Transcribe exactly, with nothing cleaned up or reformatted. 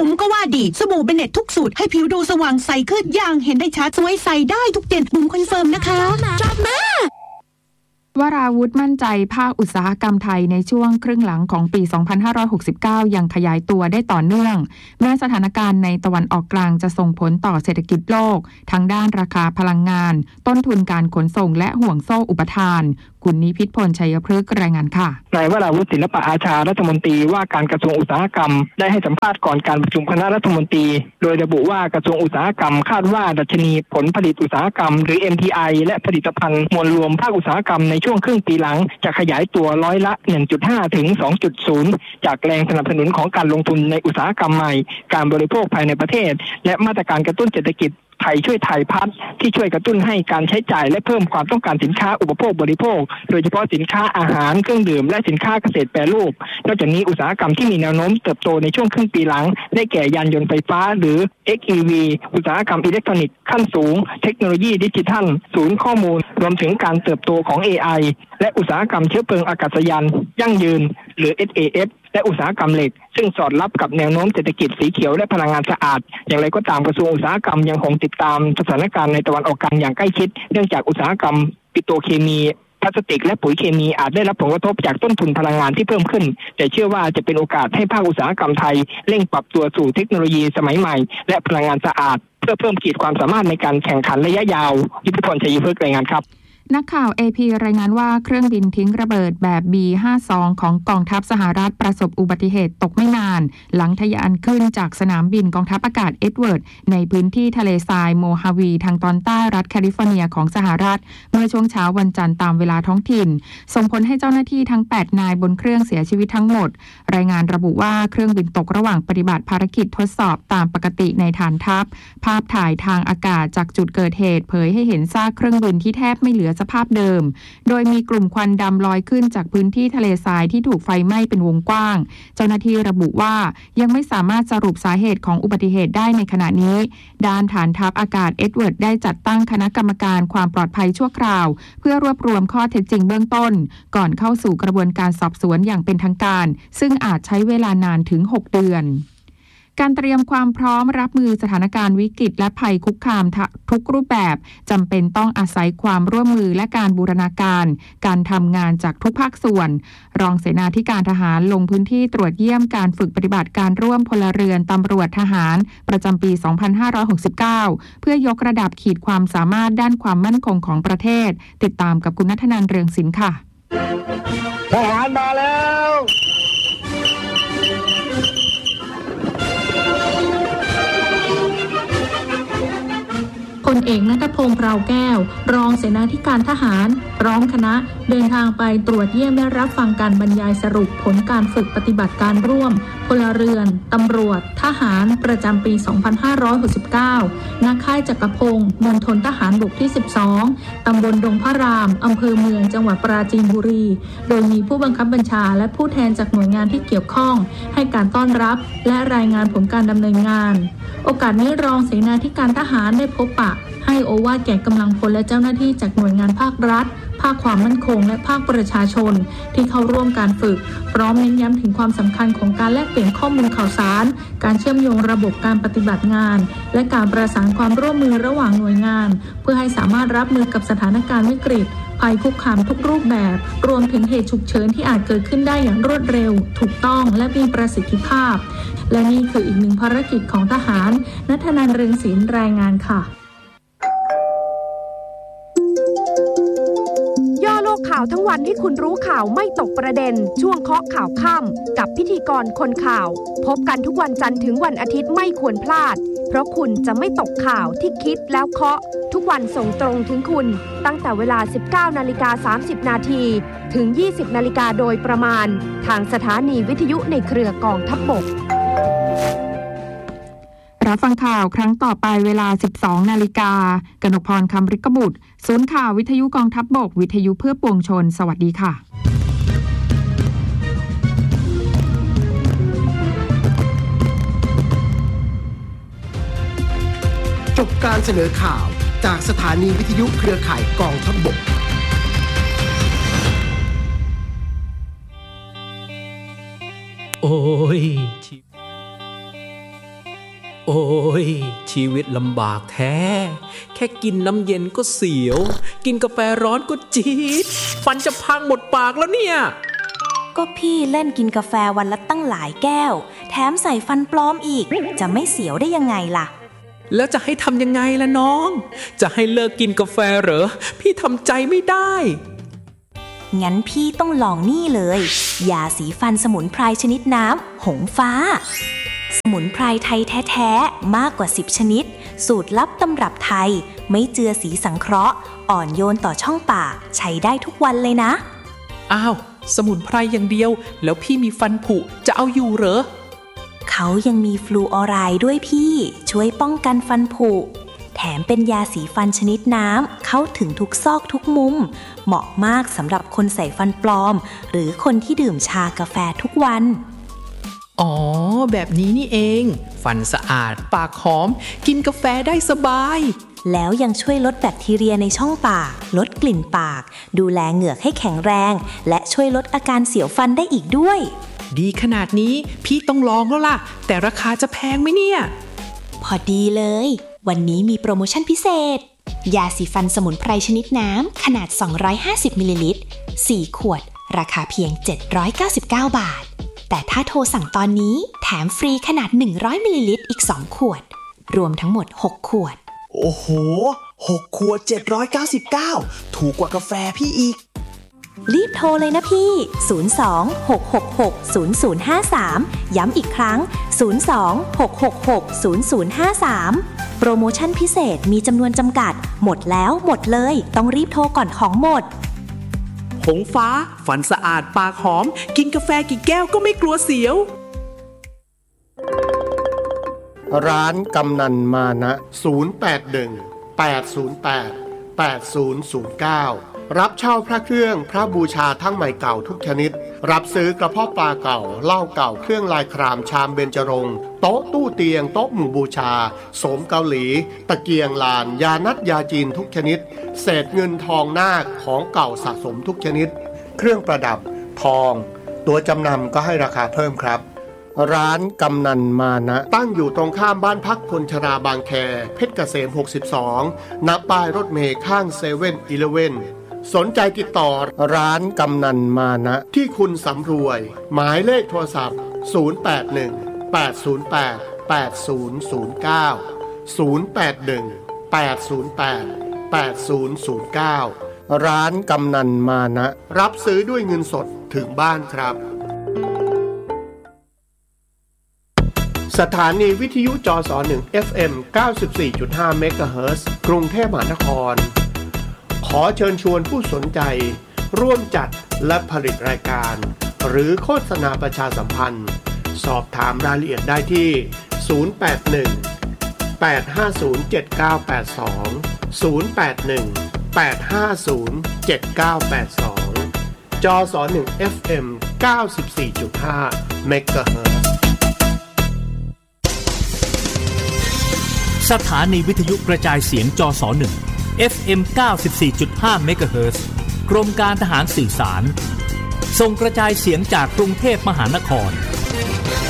บุ๋มก็ว่าดีสบู่เบเน็ตทุกสูตรให้ผิวดูสว่างใสขึ้นอย่างเห็นได้ชัดสวยใสได้ทุกเดือนบุ๋มคอนเฟิร์มนะคะชอบมากวราวุธมั่นใจภาคอุตสาหกรรมไทยในช่วงครึ่งหลังของปี สองพันห้าร้อยหกสิบเก้า ยังขยายตัวได้ต่อเนื่องแม้สถานการณ์ในตะวันออกกลางจะส่งผลต่อเศรษฐกิจโลกทั้งด้านราคาพลังงานต้นทุนการขนส่งและห่วงโซ่อุปทานคุณนิพิษพลชัยพฤกษ์รายงานค่ะนายวราวุธศิลปะอาชารัฐมนตรีว่าการกระทรวงอุตสาหกรรมได้ให้สัมภาษณ์ก่อนการประชุมคณะรัฐมนตรีโดยระบุว่ากระทรวงอุตสาหกรรมคาดว่าดัชนีผลผลิตอุตสาหกรรมหรือ เอ็ม ที ไอ และผลิตภัณฑ์มวลรวมภาคอุตสาหกรรมในช่วงครึ่งปีหลังจะขยายตัวร้อยละ หนึ่งจุดห้า ถึง สองจุดศูนย์ จากแรงสนับสนุนของการลงทุนในอุตสาหกรรมใหม่การบริโภคภายในประเทศและมาตรการกระตุ้นเศรษฐกิจไทยช่วยไทยพัฒน์ที่ช่วยกระตุ้นให้การใช้จ่ายและเพิ่มความต้องการสินค้าอุปโภคบริโภคโดยเฉพาะสินค้าอาหารเครื่องดื่มและสินค้าเกษตรแปรรูปนอกจากนี้อุตสาหกรรมที่มีแนวโน้มเติบโตในช่วงครึ่งปีหลังได้แก่ยานยนต์ไฟฟ้าหรือ เอ็กซ์ อี วี อุตสาหกรรมอิเล็กทรอนิกส์ขั้นสูงเทคโนโลยีดิจิทัลศูนย์ข้อมูลรวมถึงการเติบโตของ เอ ไอ และอุตสาหกรรมเชื้อเพลิงอากาศยานยั่งยืนหรือ เอส เอ เอฟ และอุตสาหกรรมเหล็กซึ่งสอดรับกับแนวโน้มเศรษฐกิจสีเขียวและพลังงานสะอาดอย่างไรก็ตามกระทรวงอุตสาหกรรมยังคงติดตามสถานการณ์ในตะวันออกกลางอย่างใกล้ชิดเนื่องจากอุตสาหกรรมปิโตรเคมีพลาสติกและปุ๋ยเคมีอาจได้รับผลกระทบจากต้นทุนพลังงานที่เพิ่มขึ้นแต่เชื่อว่าจะเป็นโอกาสให้ภาคอุตสาหกรรมไทยเร่งปรับตัวสู่เทคโนโลยีสมัยใหม่และพลังงานสะอาดเพื่อเพิ่มขีดความสามารถในการแข่งขันระยะยาวนิพิษพลชัยพฤกษ์รายงานครับนักข่าว เอ พี รายงานว่าเครื่องบินทิ้งระเบิดแบบ บี ห้าสิบสอง ของกองทัพสหรัฐประสบอุบัติเหตุตกไม่นานหลังทะยานขึ้นจากสนามบินกองทัพอากาศเอ็ดเวิร์ดในพื้นที่ทะเลทรายโมฮาวีทางตอนใต้รัฐแคลิฟอร์เนียของสหรัฐเมื่อช่วงเช้าวันจันทร์ตามเวลาท้องถิ่นส่งผลให้เจ้าหน้าที่ทั้งแปดนายบนเครื่องเสียชีวิตทั้งหมดรายงานระบุว่าเครื่องบินตกระหว่างปฏิบัติภารกิจทดสอบตามปกติในฐานทัพภาพถ่ายทางอากาศจากจุดเกิดเหตุเผยให้เห็นซากเครื่องบินที่แทบไม่เหลือสภาพเดิมโดยมีกลุ่มควันดำลอยขึ้นจากพื้นที่ทะเลทรายที่ถูกไฟไหม้เป็นวงกว้างเจ้าหน้าที่ระบุว่ายังไม่สามารถสรุปสาเหตุของอุบัติเหตุได้ในขณะนี้ด้านฐานทัพอากาศเอ็ดเวิร์ดได้จัดตั้งคณะกรรมการความปลอดภัยชั่วคราวเพื่อรวบรวมข้อเท็จจริงเบื้องต้นก่อนเข้าสู่กระบวนการสอบสวนอย่างเป็นทางการซึ่งอาจใช้เวลานานถึงหกเดือนการเตรียมความพร้อมรับมือสถานการณ์วิกฤตและภัยคุกคามทุกรูปแบบจำเป็นต้องอาศัยความร่วมมือและการบูรณาการการทำงานจากทุกภาคส่วนรองเสนาธิการทหารลงพื้นที่ตรวจเยี่ยมการฝึกปฏิบัติการร่วมพลเรือนตำรวจทหารประจำปี สองพันห้าร้อยหกสิบเก้า เพื่อยกระดับขีดความสามารถด้านความมั่นคงของประเทศติดตามกับคุณณัฐนันท์เรืองศิลป์ค่ะทหารมาแล้วพลเอกณัฐพงษ์ เปราแก้วรองเสนาธิการทหารพร้อมคณะเดินทางไปตรวจเยี่ยมและรับฟังการบรรยายสรุปผลการฝึกปฏิบัติการร่วมพลเรือนตำรวจทหารประจำปี สองพันห้าร้อยหกสิบเก้า ณ ค่ายจักรพงศ์มณฑลทหารบกที่ สิบสอง ตำบลดงพระรามอำเภอเมืองจังหวัดปราจีนบุรีโดยมีผู้บังคับบัญชาและผู้แทนจากหน่วยงานที่เกี่ยวข้องให้การต้อนรับและรายงานผลการดำเนินงานโอกาสนี้รองเสนาธิการทหารได้พบปะให้โอวาทแก่กำลังพลและเจ้าหน้าที่จากหน่วยงานภาครัฐภาคความมั่นคงและภาคประชาชนที่เข้าร่วมการฝึกพร้อมเน้นย้ำถึงความสำคัญของการแลกเปลี่ยนข้อมูลข่าวสารการเชื่อมโยงระบบการปฏิบัติงานและการประสานความร่วมมือระหว่างหน่วยงานเพื่อให้สามารถรับมือกับสถานการณ์วิกฤตภัยคุกคามทุกรูปแบบรวมถึงเหตุฉุกเฉินที่อาจเกิดขึ้นได้อย่างรวดเร็วถูกต้องและมีประสิทธิภาพและนี่คืออีกหนึ่งภารกิจของทหารณัฐนันท์ เรืองศิลป์รายงานค่ะย่อโลกข่าวทั้งวันให้คุณรู้ข่าวไม่ตกประเด็นช่วงเคาะข่าวค่ำกับพิธีกรคนข่าวพบกันทุกวันจันทร์ถึงวันอาทิตย์ไม่ควรพลาดเพราะคุณจะไม่ตกข่าวที่คิดแล้วเคาะทุกวันส่งตรงถึงคุณตั้งแต่เวลา สิบเก้านาฬิกาสามสิบนาทีถึง ยี่สิบนาฬิกาโดยประมาณทางสถานีวิทยุในเครือกองทัพบกรับฟังข่าวครั้งต่อไปเวลา สิบสองนาฬิกากนกพรคำฤกบุตรศูนย์ข่าววิทยุกองทัพบกวิทยุเพื่อปวงชนสวัสดีค่ะจบการเสนอข่าวจากสถานีวิทยุเครือข่ายกองทัพบกโอ้ยโอ้ยชีวิตลำบากแท้แค่กินน้ำเย็นก็เสียวกินกาแฟร้อนก็จี๊ดฟันจะพังหมดปากแล้วเนี่ยก็พี่เล่นกินกาแฟวันละตั้งหลายแก้วแถมใส่ฟันปลอมอีกจะไม่เสียวได้ยังไงล่ะแล้วจะให้ทำยังไงล่ะน้องจะให้เลิกกินกาแฟเหรอพี่ทำใจไม่ได้งั้นพี่ต้องลองนี่เลยยาสีฟันสมุนไพรชนิดน้ำหงฟ้าสมุนไพรไทยแท้ๆมากกว่าสิบชนิดสูตรลับตำรับไทยไม่เจือสีสังเคราะห์อ่อนโยนต่อช่องปากใช้ได้ทุกวันเลยนะอ้าวสมุนไพรอย่างเดียวแล้วพี่มีฟันผุจะเอาอยู่เหรอเขายังมีฟลูออไรด์ด้วยพี่ช่วยป้องกันฟันผุแถมเป็นยาสีฟันชนิดน้ำเข้าถึงทุกซอกทุกมุมเหมาะมากสำหรับคนใส่ฟันปลอมหรือคนที่ดื่มชากาแฟทุกวันอ๋อแบบนี้นี่เองฟันสะอาดปากหอมกินกาแฟได้สบายแล้วยังช่วยลดแบคทีเรียในช่องปากลดกลิ่นปากดูแลเหงือกให้แข็งแรงและช่วยลดอาการเสียวฟันได้อีกด้วยดีขนาดนี้พี่ต้องลองแล้วล่ะแต่ราคาจะแพงไหมเนี่ยพอดีเลยวันนี้มีโปรโมชั่นพิเศษยาสีฟันสมุนไพรชนิดน้ำขนาดสองร้อยห้าสิบมิลลิลิตรสี่ขวดราคาเพียงเจ็ดร้อยเก้าสิบเก้าบาทแต่ถ้าโทรสั่งตอนนี้แถมฟรีขนาดหนึ่งร้อยมิลลิลิตรอีกสองขวดรวมทั้งหมดหกขวดโอ้โหหกขวดเจ็ดร้อยเก้าสิบเก้าถูกกว่ากาแฟพี่อีกรีบโทรเลยนะพี่ศูนย์ สอง หก หก หก ศูนย์ ศูนย์ ห้า สามย้ำอีกครั้งศูนย์ สอง หก หก หก ศูนย์ ศูนย์ ห้า สามโปรโมชั่นพิเศษมีจำนวนจำกัดหมดแล้วหมดเลยต้องรีบโทรก่อนของหมดหงฟ้าฟันสะอาดปากหอมกินกาแฟกี่แก้วก็ไม่กลัวเสียวร้านกำนันมานะศูนย์ แปด หนึ่ง แปด ศูนย์ แปด แปด ศูนย์ ศูนย์ เก้ารับเช่าพระเครื่องพระบูชาทั้งใหม่เก่าทุกชนิดรับซื้อกระเพาะปลาเก่าเหล้าเก่าเครื่องลายครามชามเบญจรงค์โต๊ะตู้เตียงโต๊ะหมู่บูชาโสมเกาหลีตะเกียงลานยานัดยาจีนทุกชนิดเศษเงินทองนาคของเก่าสะสมทุกชนิดเครื่องประดับทองตัวจำนำก็ให้ราคาเพิ่มครับร้านกำนันมานะตั้งอยู่ตรงข้ามบ้านพักคนชราบางแคเพชรเกษมหกสิบสองณป้ายรถเมล์ข้างเซเว่นอีเลฟเว่นสนใจติดต่อร้านกำนันมานะที่คุณสำรวยหมายเลขโทรศัพท์ศูนย์ แปด หนึ่ง แปด ศูนย์ แปด แปด ศูนย์ ศูนย์ เก้า ศูนย์ แปด หนึ่ง แปด ศูนย์ แปด แปด ศูนย์ ศูนย์ เก้าร้านกำนันมานะรับซื้อด้วยเงินสดถึงบ้านครับสถานีวิทยุจสหนึ่ง เอฟ เอ็ม เก้าสิบสี่จุดห้า เมกะเฮิรตซ์กรุงเทพมหานครขอเชิญชวนผู้สนใจร่วมจัดและผลิตรายการหรือโฆษณาประชาสัมพันธ์สอบถามรายละเอียดได้ที่ศูนย์ แปด หนึ่ง แปด ห้า ศูนย์ เจ็ด เก้า แปด สอง ศูนย์ แปด หนึ่ง แปด ห้า ศูนย์ เจ็ด เก้า แปด สองจสหนึ่ง เอฟ เอ็ม เก้าสิบสี่จุดห้า เมกะเฮิรตซ์สถานีวิทยุกระจายเสียงจสหนึ่ง เอฟ เอ็ม เก้าสิบสี่จุดห้า เมกะเฮิรตซ์กรมการทหารสื่อสารส่งกระจายเสียงจากกรุงเทพมหานคร